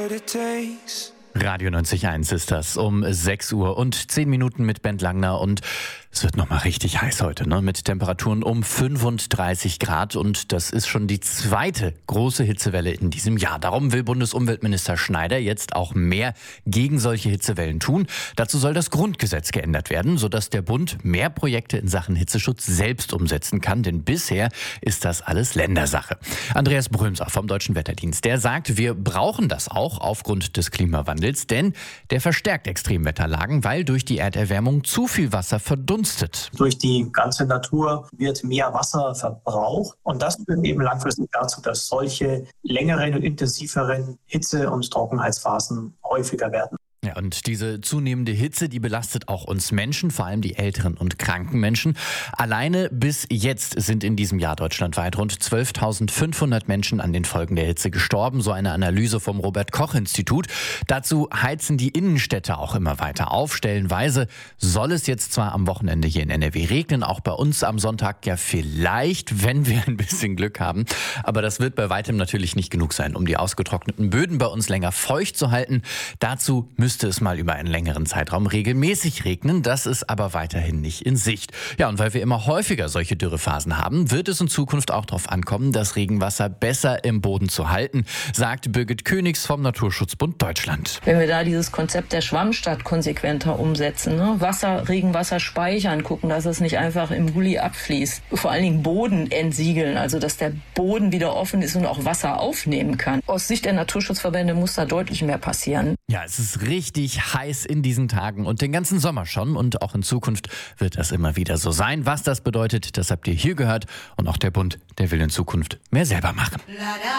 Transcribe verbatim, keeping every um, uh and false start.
what it takes. Radio neunzig Komma eins ist das um sechs Uhr und zehn Minuten mit Bent Langner und es wird nochmal richtig heiß heute, ne? Mit Temperaturen um fünfunddreißig Grad und das ist schon die zweite große Hitzewelle in diesem Jahr. Darum will Bundesumweltminister Schneider jetzt auch mehr gegen solche Hitzewellen tun. Dazu soll das Grundgesetz geändert werden, sodass der Bund mehr Projekte in Sachen Hitzeschutz selbst umsetzen kann, denn bisher ist das alles Ländersache. Andreas Brömser vom Deutschen Wetterdienst, der sagt, wir brauchen das auch aufgrund des Klimawandels, denn der verstärkt Extremwetterlagen, weil durch die Erderwärmung zu viel Wasser verdunstet. Durch die ganze Natur wird mehr Wasser verbraucht und das führt eben langfristig dazu, dass solche längeren und intensiveren Hitze- und Trockenheitsphasen häufiger werden. Ja, und diese zunehmende Hitze, die belastet auch uns Menschen, vor allem die älteren und kranken Menschen. Alleine bis jetzt sind in diesem Jahr deutschlandweit rund zwölftausendfünfhundert Menschen an den Folgen der Hitze gestorben, so eine Analyse vom Robert-Koch-Institut. Dazu heizen die Innenstädte auch immer weiter auf. Stellenweise soll es jetzt zwar am Wochenende hier in N R W regnen, auch bei uns am Sonntag ja vielleicht, wenn wir ein bisschen Glück haben. Aber das wird bei weitem natürlich nicht genug sein, um die ausgetrockneten Böden bei uns länger feucht zu halten. Dazu müssen müsste es mal über einen längeren Zeitraum regelmäßig regnen. Das ist aber weiterhin nicht in Sicht. Ja, und weil wir immer häufiger solche Dürrephasen haben, wird es in Zukunft auch darauf ankommen, das Regenwasser besser im Boden zu halten, sagt Birgit Königs vom Naturschutzbund Deutschland. Wenn wir da dieses Konzept der Schwammstadt konsequenter umsetzen, ne? Wasser, Regenwasser speichern, gucken, dass es nicht einfach im Gully abfließt. Vor allen Dingen Boden entsiegeln, also dass der Boden wieder offen ist und auch Wasser aufnehmen kann. Aus Sicht der Naturschutzverbände muss da deutlich mehr passieren. Ja, es ist richtig heiß in diesen Tagen und den ganzen Sommer schon und auch in Zukunft wird das immer wieder so sein. Was das bedeutet, das habt ihr hier gehört und auch der Bund, der will in Zukunft mehr selber machen.